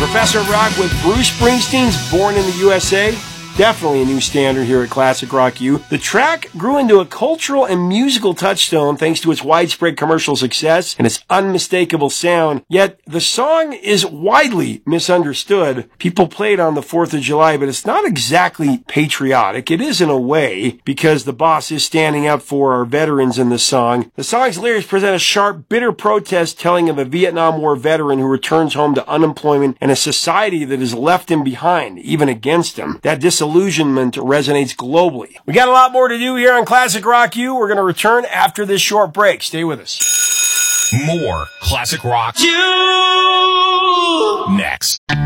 Professor Rock with Bruce Springsteen's Born in the USA. Definitely a new standard here at Classic Rock U. The track grew into a cultural and musical touchstone thanks to its widespread commercial success and its unmistakable sound. Yet, the song is widely misunderstood. People play it on the 4th of July, but it's not exactly patriotic. It is in a way, because the boss is standing up for our veterans in the song. The song's lyrics present a sharp, bitter protest telling of a Vietnam War veteran who returns home to unemployment and a society that has left him behind, even against him. That disillusionment resonates globally. We got a lot more to do here on Classic Rock U. We're going to return after this short break. Stay with us. More Classic Rock U next.